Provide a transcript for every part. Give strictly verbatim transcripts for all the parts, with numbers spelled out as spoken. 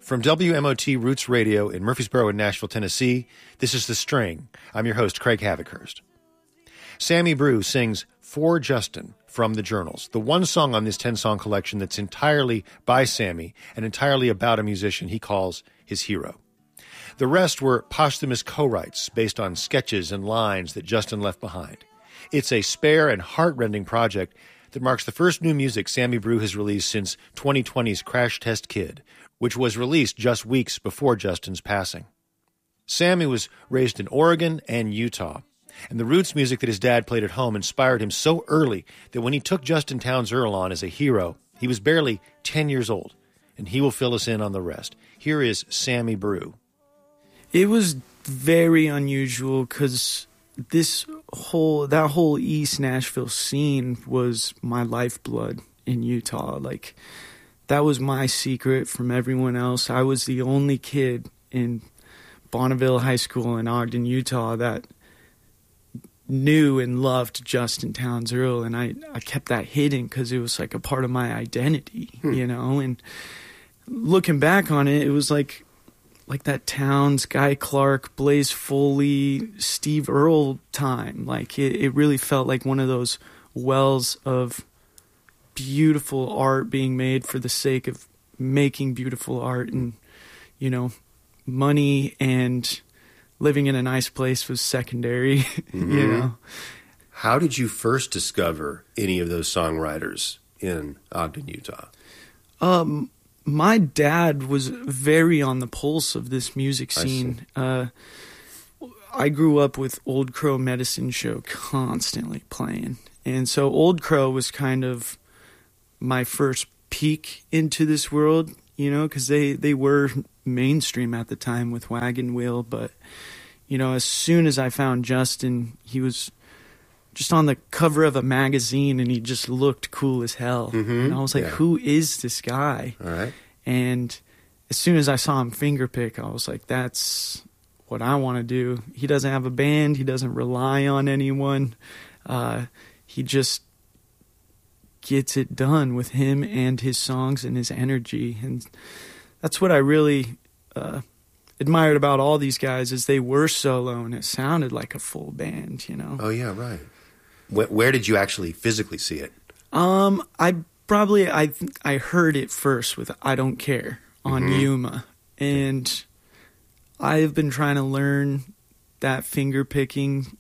From W M O T Roots Radio in Murfreesboro and Nashville, Tennessee, this is The String. I'm your host, Craig Havikhurst. Sammy Brew sings For Justin from the Journals, the one song on this ten-song collection that's entirely by Sammy and entirely about a musician he calls his hero. The rest were posthumous co-writes based on sketches and lines that Justin left behind. It's a spare and heart-rending project that marks the first new music Sammy Brew has released since twenty twenty's Crash Test Kid, which was released just weeks before Justin's passing. Sammy was raised in Oregon and Utah, and the roots music that his dad played at home inspired him so early that when he took Justin Townes Earle on as a hero, he was barely ten years old, and he will fill us in on the rest. Here is Sammy Brew. It was very unusual because this whole, that whole East Nashville scene was my lifeblood in Utah. Like, that was my secret from everyone else. I was the only kid in Bonneville High School in Ogden, Utah that knew and loved Justin Townes Earle, and I, I kept that hidden because it was like a part of my identity, hmm. you know? And looking back on it, it was like like that Townes, Guy Clark, Blaze Foley, Steve Earle time. Like, it, it really felt like one of those wells of beautiful art being made for the sake of making beautiful art, and, you know, money and living in a nice place was secondary. Mm-hmm. You know, how did you first discover any of those songwriters in Ogden, Utah? Um, my dad was very on the pulse of this music scene. I, uh, I grew up with Old Crow Medicine Show constantly playing, and so Old Crow was kind of my first peek into this world, you know, because they, they were mainstream at the time with Wagon Wheel. But, you know, as soon as I found Justin, he was just on the cover of a magazine and he just looked cool as hell. Mm-hmm. And I was like, yeah. Who is this guy? All right. And as soon as I saw him fingerpick, I was like, that's what I want to do. He doesn't have a band. He doesn't rely on anyone. Uh, he just gets it done with him and his songs and his energy. And that's what I really uh, admired about all these guys, is they were solo and it sounded like a full band, you know? Oh, yeah, right. Where, where did you actually physically see it? Um, I probably, I I heard it first with I Don't Care on mm-hmm. Yuma. And I've been trying to learn that finger picking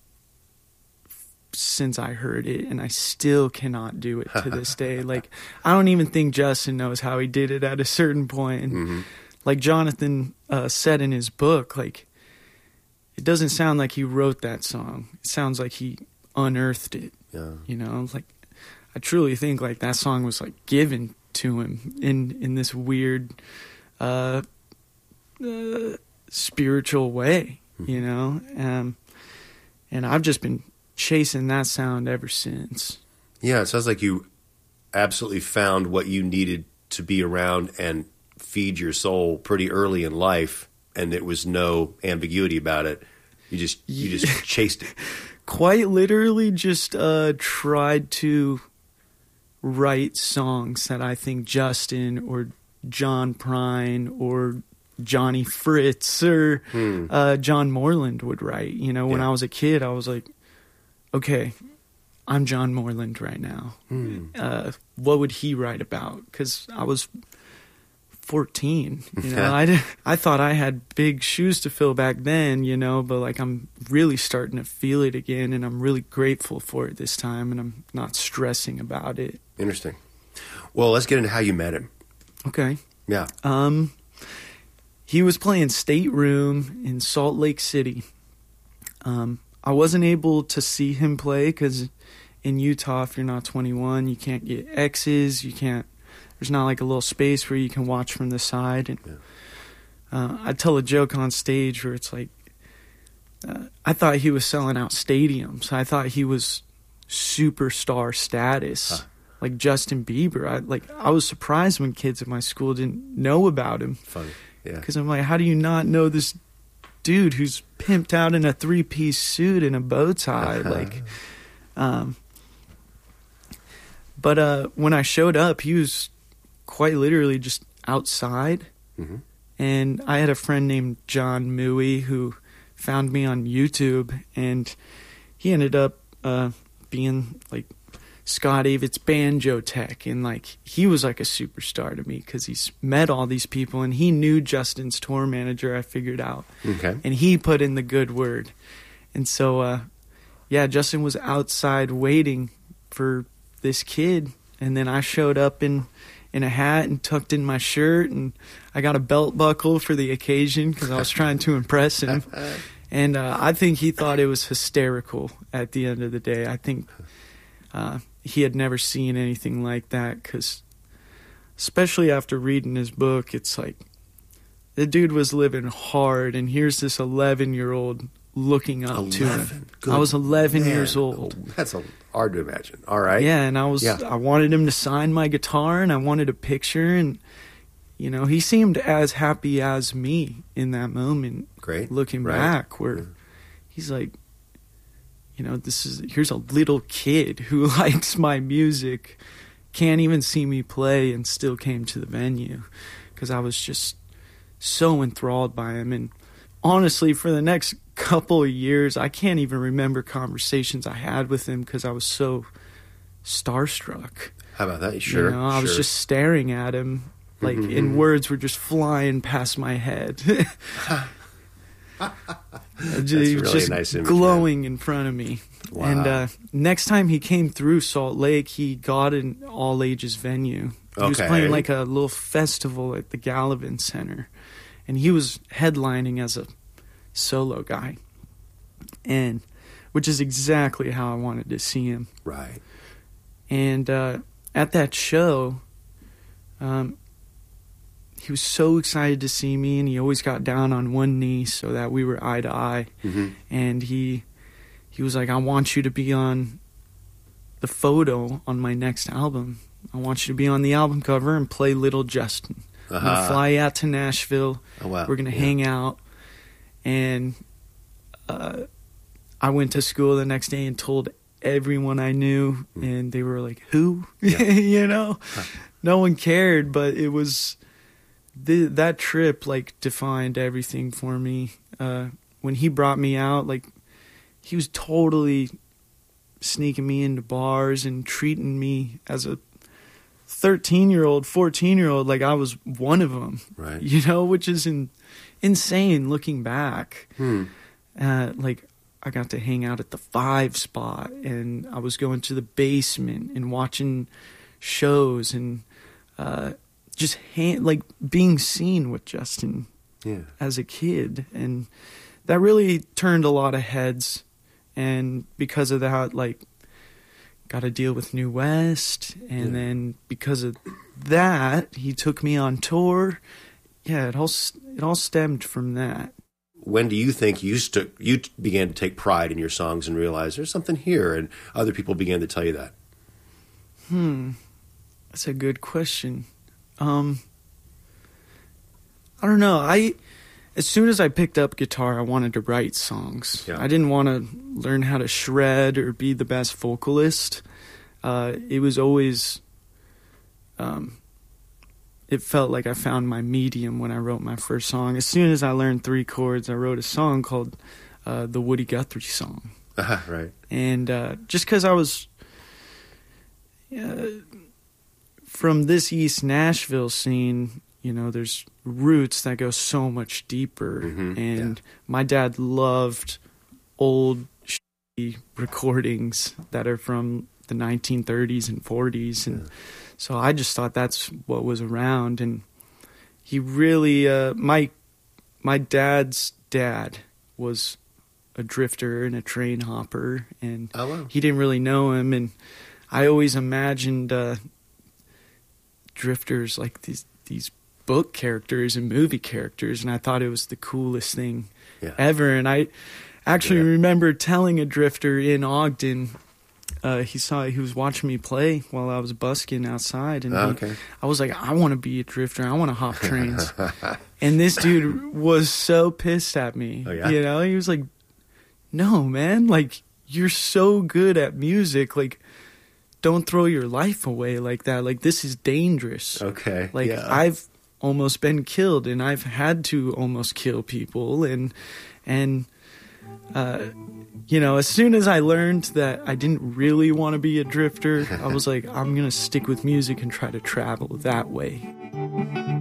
since I heard it, and I still cannot do it to this day. Like, I don't even think Justin knows how he did it at a certain point. And mm-hmm. like Jonathan uh, said in his book, like, it doesn't sound like he wrote that song. It sounds like he unearthed it. Yeah. You know, like, I truly think like that song was like given to him in in this weird uh, uh, spiritual way. Mm-hmm. You know, um, and I've just been chasing that sound ever since. Yeah, it sounds like you absolutely found what you needed to be around and feed your soul pretty early in life, and there was no ambiguity about it. You just you yeah. just chased it. Quite literally just uh, tried to write songs that I think Justin or John Prine or Johnny Fritz or hmm. uh, John Moreland would write. You know, when yeah. I was a kid, I was like, okay, I'm John Moreland right now. Hmm. Uh, what would he write about? Because I was fourteen, you know. I, did, I thought I had big shoes to fill back then, you know, but like I'm really starting to feel it again, and I'm really grateful for it this time, and I'm not stressing about it. Interesting. Well, let's get into how you met him. Okay. Yeah. Um, he was playing State Room in Salt Lake City. Um, I wasn't able to see him play because in Utah, if you're not twenty-one, you can't get X's. You can't. There's not like a little space where you can watch from the side. And yeah. uh, I tell a joke on stage where it's like, uh, I thought he was selling out stadiums. I thought he was superstar status, huh. like Justin Bieber. I like. I was surprised when kids at my school didn't know about him. Funny, yeah. Because I'm like, how do you not know this dude who's pimped out in a three-piece suit and a bow tie? like, um, but uh, when I showed up, he was quite literally just outside, mm-hmm. And I had a friend named John Mooey who found me on YouTube, and he ended up uh, being like Scott Avit's banjo tech, and like he was like a superstar to me because he's met all these people, and he knew Justin's tour manager. I figured out, Okay. and he put in the good word, and so uh, yeah, Justin was outside waiting for this kid, and then I showed up in in a hat and tucked in my shirt, and I got a belt buckle for the occasion because I was trying to impress him. And uh, I think he thought it was hysterical at the end of the day. I think uh, he had never seen anything like that, because especially after reading his book, it's like the dude was living hard, and here's this eleven-year-old looking up to him. Good I was eleven man. years old. Oh, that's a, hard to imagine. All right. Yeah, and I was Yeah. I wanted him to sign my guitar, and I wanted a picture, and you know, he seemed as happy as me in that moment. Great. Looking Right. back, where Yeah. he's like, you know, this is here's a little kid who likes my music, can't even see me play, and still came to the venue because I was just so enthralled by him. And honestly, for the next couple of years, I can't even remember conversations I had with him because I was so starstruck. How about that? Sure. You know, I was sure. just staring at him, like, Mhm. and words were just flying past my head. That's He was really just a nice image, glowing in front of me. Wow. And uh, next time he came through Salt Lake, he got an all-ages venue. He was Okay. playing like a little festival at the Gallivan Center, and he was headlining as a solo guy, and which is exactly how I wanted to see him. Right. And uh, at that show, um, he was so excited to see me, and he always got down on one knee so that we were eye to eye. Mm-hmm. And he he was like, I want you to be on the photo on my next album. I want you to be on the album cover and play Little Justin. I'm going to Uh-huh. fly out to Nashville. Oh, wow. We're going to Yeah. hang out. And uh, I went to school the next day and told everyone I knew, and they were like, who? Yeah. You know? No one cared, but it was... The, that trip, like, defined everything for me. Uh, when he brought me out, like, he was totally sneaking me into bars and treating me as a thirteen-year-old, fourteen-year-old, like I was one of them. Right. You know, which is in, insane looking back. Hmm. Uh, like, I got to hang out at the Five Spot, and I was going to the basement and watching shows, and uh, just ha- like being seen with Justin Yeah. as a kid. And that really turned a lot of heads. And because of that, like, got to deal with New West. And Yeah. then because of that, he took me on tour. Yeah, it all s- it all stemmed from that. When do you think you st- you t- began to take pride in your songs and realize there's something here, and other people began to tell you that? Hmm, that's a good question. Um, I don't know. I as soon as I picked up guitar, I wanted to write songs. Yeah. I didn't want to learn how to shred or be the best vocalist. Uh, it was always, um, it felt like I found my medium when I wrote my first song. As soon as I learned three chords, I wrote a song called uh, the Woody Guthrie song. Uh, right. And uh, just because I was uh, from this East Nashville scene, you know, there's roots that go so much deeper. Mhm, And my dad loved old shitty recordings that are from the nineteen thirties and forties. And Yeah. so I just thought that's what was around. And he really, uh, my, my dad's dad was a drifter and a train hopper, and Oh, wow. he didn't really know him. And I always imagined uh, drifters like these these book characters and movie characters, and I thought it was the coolest thing Yeah. ever. And I actually Yeah. remember telling a drifter in Ogden, uh, he saw he was watching me play while I was busking outside, and Oh, he- okay. I was like, I want to be a drifter. I want to hop trains. And this dude was so pissed at me. Oh, yeah? You know, he was like, no, man, like, you're so good at music. Like, don't throw your life away like that. Like, this is dangerous. Okay. Like, yeah. I've almost been killed, and I've had to almost kill people, and and uh, you know, as soon as I learned that I didn't really want to be a drifter, I was like, I'm gonna stick with music and try to travel that way.